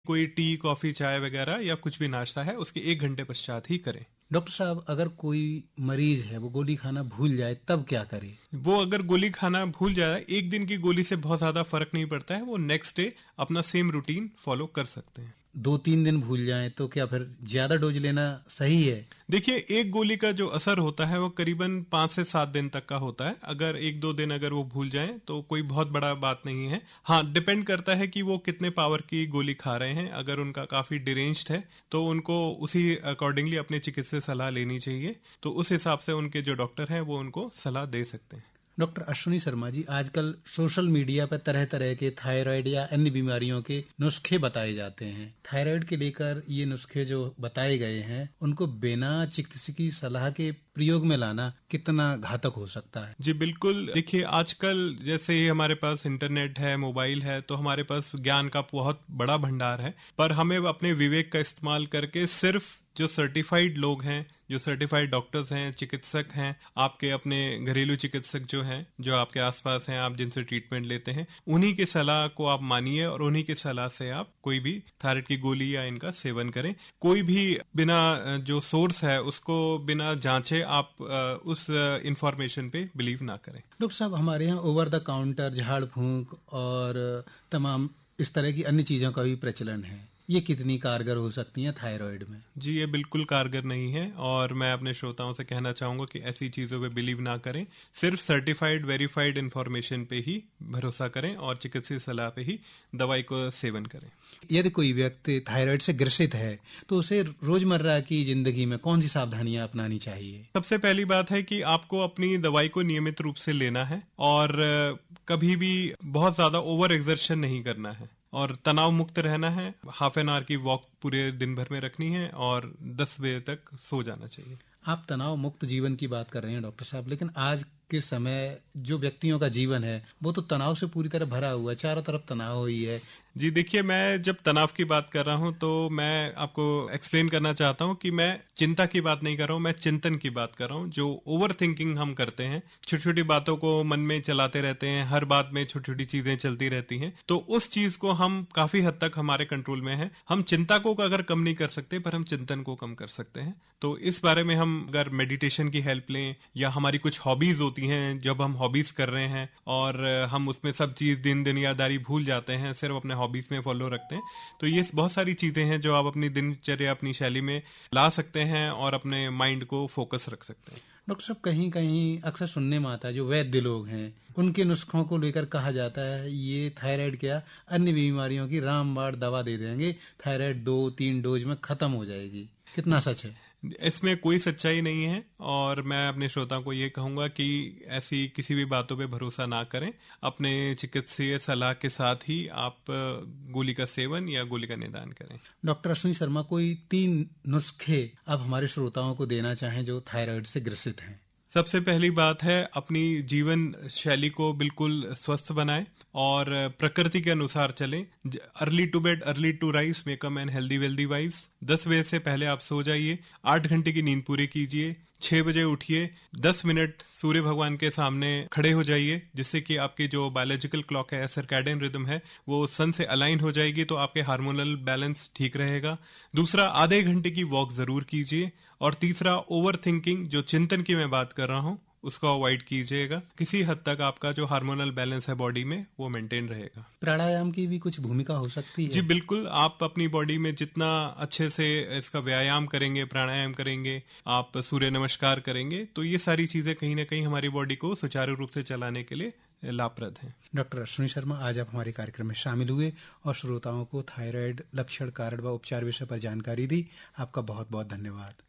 कोई T, coffee, चाय वगैरह या कुछ भी नाश्ता है उसके 1 घंटे पश्चात ही करें। डॉक्टर साहब, अगर कोई मरीज है वो गोली खाना भूल जाए तब क्या करे? वो अगर गोली खाना भूल जाए, एक दिन की गोली से बहुत ज्यादा फर्क नहीं पड़ता है, वो नेक्स्ट डे अपना सेम रूटीन फॉलो कर सकते हैं। 2-3 दिन भूल जाए तो क्या फिर ज्यादा डोज लेना सही है? देखिए, एक गोली का जो असर होता है वो करीबन 5 से 7 दिन तक का होता है। अगर 1-2 दिन अगर वो भूल जाएं तो कोई बहुत बड़ा बात नहीं है। हाँ, डिपेंड करता है कि वो कितने पावर की गोली खा रहे हैं। अगर उनका काफी डिरेंज्ड है तो उनको उसी अकॉर्डिंगली अपने चिकित्सक सलाह लेनी चाहिए। तो उस हिसाब से उनके जो डॉक्टर हैं वो उनको सलाह दे सकते हैं। डॉक्टर अश्विनी शर्मा जी, आजकल सोशल मीडिया पर तरह तरह के थायराइड या अन्य बीमारियों के नुस्खे बताए जाते हैं। थायराइड के लेकर ये नुस्खे जो बताए गए हैं उनको बिना चिकित्सक की सलाह के प्रयोग में लाना कितना घातक हो सकता है? जी बिल्कुल। देखिए, आजकल जैसे ही हमारे पास इंटरनेट है, मोबाइल है, तो हमारे पास ज्ञान का बहुत बड़ा भंडार है। पर हमें अपने विवेक का इस्तेमाल करके सिर्फ जो सर्टिफाइड लोग हैं, जो सर्टिफाइड डॉक्टर्स हैं, चिकित्सक हैं, आपके अपने घरेलू चिकित्सक जो हैं, जो आपके आसपास हैं, आप जिनसे ट्रीटमेंट लेते हैं, उन्हीं की सलाह को आप मानिए और उन्हीं की सलाह से आप कोई भी थायराइड की गोली या इनका सेवन करें। कोई भी बिना जो सोर्स है उसको बिना जांचे आप उस इंफॉर्मेशन पे बिलीव ना करें। डॉक्टर साहब, हमारे यहाँ ओवर द काउंटर झाड़ फूंक और तमाम इस तरह की अन्य चीजों का भी प्रचलन है। ये कितनी कारगर हो सकती हैं थायराइड में? जी, ये बिल्कुल कारगर नहीं है और मैं अपने श्रोताओं से कहना चाहूंगा कि ऐसी चीजों पे बिलीव ना करें। सिर्फ सर्टिफाइड वेरीफाइड इंफॉर्मेशन पे ही भरोसा करें और चिकित्सीय सलाह पे ही दवाई को सेवन करें। यदि कोई व्यक्ति थायराइड से ग्रसित है तो उसे रोजमर्रा की जिंदगी में कौन सी सावधानियां अपनानी चाहिए? सबसे पहली बात है कि आपको अपनी दवाई को नियमित रूप से लेना है और कभी भी बहुत ज्यादा ओवर एक्सर्शन नहीं करना है और तनाव मुक्त रहना है। हाफ एन आवर की वॉक पूरे दिन भर में रखनी है और 10 बजे तक सो जाना चाहिए। आप तनाव मुक्त जीवन की बात कर रहे हैं डॉक्टर साहब, लेकिन आज के समय जो व्यक्तियों का जीवन है वो तो तनाव से पूरी तरह भरा हुआ है, चारों तरफ तनाव ही है। जी देखिए, मैं जब तनाव की बात कर रहा हूं तो मैं आपको एक्सप्लेन करना चाहता हूं कि मैं चिंता की बात नहीं कर रहा हूं, मैं चिंतन की बात कर रहा हूं। जो ओवर थिंकिंग हम करते हैं, छोटी छोटी बातों को मन में चलाते रहते हैं, हर बात में छोटी छोटी चीजें चलती रहती हैं, तो उस चीज को हम काफी हद तक हमारे कंट्रोल में है। हम चिंता को अगर कम नहीं कर सकते पर हम चिंतन को कम कर सकते हैं। तो इस बारे में हम अगर मेडिटेशन की हेल्प लें या हमारी कुछ हॉबीज होती हैं, जब हम हॉबीज कर रहे हैं और हम उसमें सब चीज दिन दुनियादारी भूल जाते हैं, सिर्फ अपने हॉबीज में फॉलो रखते हैं, तो ये बहुत सारी चीजें हैं जो आप अपनी दिनचर्या, अपनी शैली में ला सकते हैं और अपने माइंड को फोकस रख सकते हैं। डॉक्टर साहब, कहीं कहीं अक्सर सुनने में आता है जो वैद्य लोग हैं उनके नुस्खों को लेकर कहा जाता है ये थायराइड क्या अन्य बीमारियों की रामबाण दवा दे देंगे, थायराइड 2-3 डोज में खत्म हो जाएगी। कितना सच है? इसमें कोई सच्चाई नहीं है और मैं अपने श्रोताओं को ये कहूंगा कि ऐसी किसी भी बातों पे भरोसा ना करें। अपने चिकित्सीय सलाह के साथ ही आप गोली का सेवन या गोली का निदान करें। डॉक्टर अश्विनी शर्मा, कोई 3 नुस्खे आप हमारे श्रोताओं को देना चाहें जो थायराइड से ग्रसित हैं? सबसे पहली बात है, अपनी जीवन शैली को बिल्कुल स्वस्थ बनाएं और प्रकृति के अनुसार चलें। Early to bed early to rise make a man healthy wealthy wise. 10 बजे से पहले आप सो जाइए, 8 घंटे की नींद पूरी कीजिए, 6 बजे उठिए, 10 मिनट सूर्य भगवान के सामने खड़े हो जाइए, जिससे कि आपकी जो बायोलॉजिकल क्लॉक है, सर्कैडियन रिदम है, वो सन से अलाइन हो जाएगी, तो आपके हार्मोनल बैलेंस ठीक रहेगा। दूसरा, आधे घंटे की वॉक जरूर कीजिए। और तीसरा, ओवर थिंकिंग, जो चिंतन की मैं बात कर रहा हूं, उसको अवॉइड कीजिएगा। किसी हद तक आपका जो हार्मोनल बैलेंस है बॉडी में वो मेंटेन रहेगा। प्राणायाम की भी कुछ भूमिका हो सकती है? जी बिल्कुल। आप अपनी बॉडी में जितना अच्छे से इसका व्यायाम करेंगे, प्राणायाम करेंगे, आप सूर्य नमस्कार करेंगे, तो ये सारी चीजें कहीं ना कहीं हमारी बॉडी को सुचारू रूप से चलाने के लिए लाभप्रद है। डॉक्टर अश्विनी शर्मा, आज आप हमारे कार्यक्रम में शामिल हुए और श्रोताओं को थायराइड लक्षण, कारण व उपचार विषय पर जानकारी दी। आपका बहुत बहुत धन्यवाद।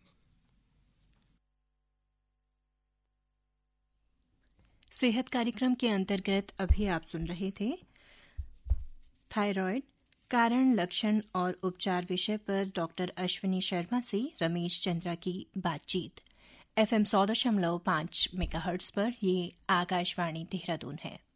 सेहत कार्यक्रम के अंतर्गत अभी आप सुन रहे थे थायराइड, कारण, लक्षण और उपचार विषय पर डॉक्टर अश्विनी शर्मा से रमेश चंद्रा की बातचीत। FM 100.5 मेगाहर्ट्ज पर ये आकाशवाणी देहरादून है।